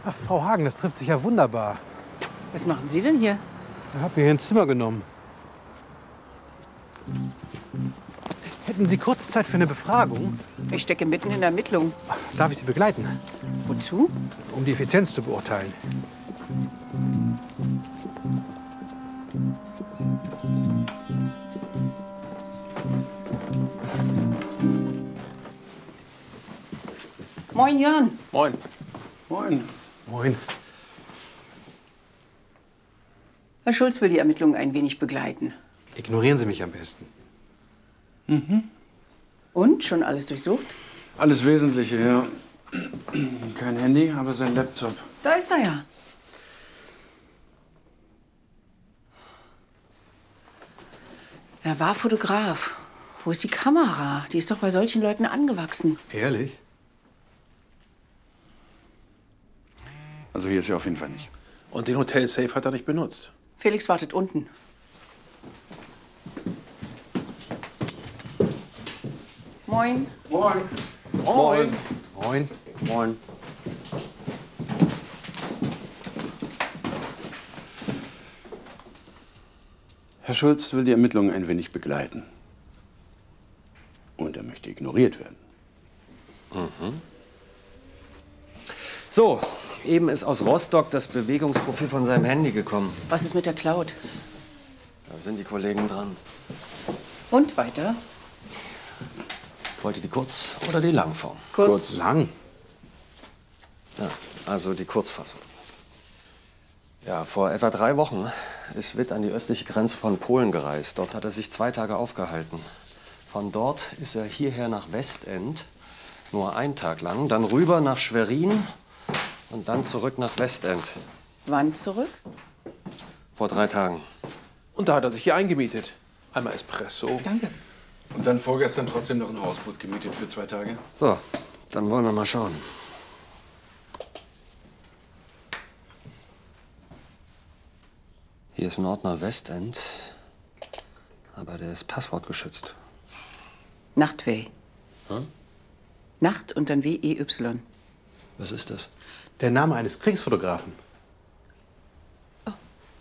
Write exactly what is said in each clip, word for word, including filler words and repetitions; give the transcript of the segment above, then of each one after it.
Ach, Frau Hagen, das trifft sich ja wunderbar. Was machen Sie denn hier? Ich habe mir hier ein Zimmer genommen. Hätten Sie kurz Zeit für eine Befragung? Ich stecke mitten in der Ermittlung. Darf ich Sie begleiten? Wozu? Um die Effizienz zu beurteilen. Moin, Jörn. Moin. Moin. Moin. Herr Schulz will die Ermittlungen ein wenig begleiten. Ignorieren Sie mich am besten. Mhm. Und? Schon alles durchsucht? Alles Wesentliche, ja. Kein Handy, aber sein Laptop. Da ist er ja. Er war Fotograf. Wo ist die Kamera? Die ist doch bei solchen Leuten angewachsen. Ehrlich? Also hier ist er auf jeden Fall nicht. Und den Hotel-Safe hat er nicht benutzt. Felix wartet unten. Moin. Moin. Moin. Moin. Moin. Herr Schulz will die Ermittlungen ein wenig begleiten. Und er möchte ignoriert werden. Mhm. So, eben ist aus Rostock das Bewegungsprofil von seinem Handy gekommen. Was ist mit der Cloud? Da sind die Kollegen dran. Und weiter? Wollt ihr die Kurz- oder die Langform? Kurz. Kurz. Lang. Ja, also die Kurzfassung. Ja, vor etwa drei Wochen ist Witt an die östliche Grenze von Polen gereist. Dort hat er sich zwei Tage aufgehalten. Von dort ist er hierher nach Westend, nur einen Tag lang, dann rüber nach Schwerin und dann zurück nach Westend. Wann zurück? Vor drei Tagen. Und da hat er sich hier eingemietet. Einmal Espresso. Danke. Und dann vorgestern trotzdem noch ein Hausboot gemietet für zwei Tage? So, dann wollen wir mal schauen. Hier ist Nordner Westend, aber der ist passwortgeschützt. Nachtwey. Hm? Nacht und dann W E Y. Was ist das? Der Name eines Kriegsfotografen. Oh.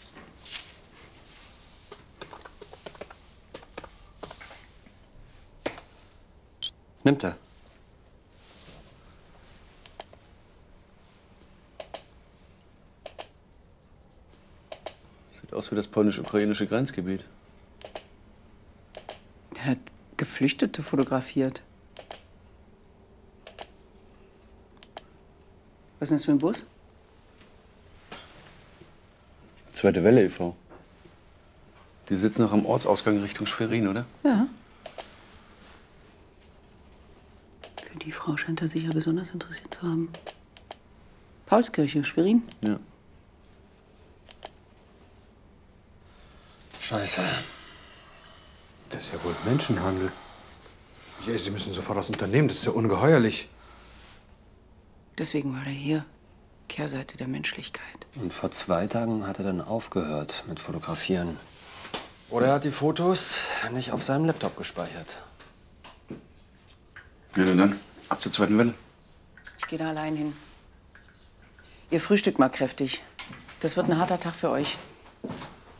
Nimmt er. Sieht aus wie das polnisch-ukrainische Grenzgebiet. Der hat Geflüchtete fotografiert. Was ist denn das für ein Bus? Zweite Welle e V Die sitzen noch am Ortsausgang Richtung Schwerin, oder? Ja. Für die Frau scheint er sich ja besonders interessiert zu haben. Paulskirche, Schwerin? Ja. Scheiße. Das ist ja wohl Menschenhandel. Ja, Sie müssen sofort das Unternehmen, das ist ja ungeheuerlich. Deswegen war er hier. Kehrseite der Menschlichkeit. Und vor zwei Tagen hat er dann aufgehört mit Fotografieren. Oder er hat die Fotos nicht auf seinem Laptop gespeichert. Ja, na dann. Ab zur zweiten Welle. Ich gehe da allein hin. Ihr frühstückt mal kräftig. Das wird ein harter Tag für euch.